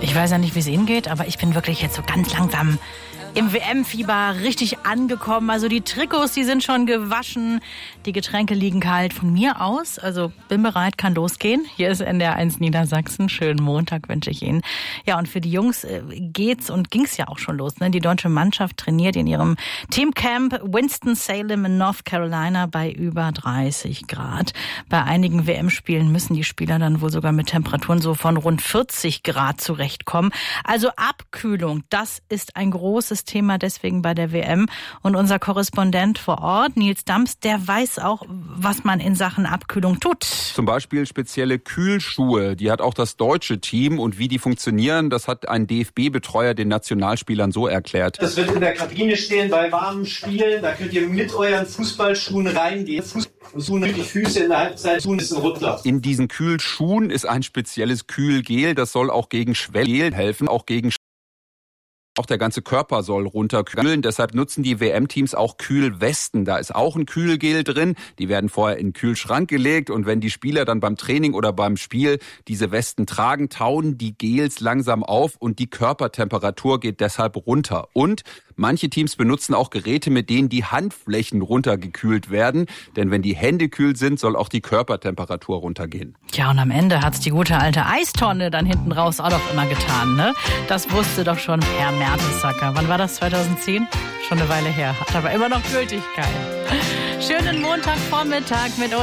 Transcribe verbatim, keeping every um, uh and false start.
Ich weiß ja nicht, wie es Ihnen geht, aber ich bin wirklich jetzt so ganz langsam im W M-Fieber richtig angekommen. Also die Trikots, die sind schon gewaschen, die Getränke liegen kalt von mir aus. Also bin bereit, kann losgehen. Hier ist N D R eins Niedersachsen. Schönen Montag wünsche ich Ihnen. Ja, und für die Jungs geht's und ging's ja auch schon los. Ne? Die deutsche Mannschaft trainiert in ihrem Teamcamp Winston-Salem in North Carolina bei über dreißig Grad. Bei einigen W M-Spielen müssen die Spieler dann wohl sogar mit Temperaturen so von rund vierzig Grad zurechtkommen. Also Abkühlung, das ist ein großes Thema deswegen bei der W M. Und unser Korrespondent vor Ort, Nils Dams, der weiß auch, was man in Sachen Abkühlung tut. Zum Beispiel spezielle Kühlschuhe, die hat auch das deutsche Team. Und wie die funktionieren, das hat ein D F B-Betreuer den Nationalspielern so erklärt. Das wird in der Kabine stehen bei warmen Spielen. Da könnt ihr mit euren Fußballschuhen reingehen. Fußballschuhen, die Füße in der Halbzeit tun, ist ein runter. In diesen Kühlschuhen ist ein spezielles Kühlgel. Das soll auch gegen Schwellgel helfen, auch gegen Auch der ganze Körper soll runterkühlen. Deshalb nutzen die W M-Teams auch Kühlwesten. Da ist auch ein Kühlgel drin. Die werden vorher in den Kühlschrank gelegt. Und wenn die Spieler dann beim Training oder beim Spiel diese Westen tragen, tauen die Gels langsam auf und die Körpertemperatur geht deshalb runter. Und manche Teams benutzen auch Geräte, mit denen die Handflächen runtergekühlt werden. Denn wenn die Hände kühl sind, soll auch die Körpertemperatur runtergehen. Ja, und am Ende hat's die gute alte Eistonne dann hinten raus auch noch immer getan, ne? Das wusste doch schon Herr Mertesacker. Wann war das? zweitausendzehn? Schon eine Weile her. Hat aber immer noch Gültigkeit. Schönen Montagvormittag mit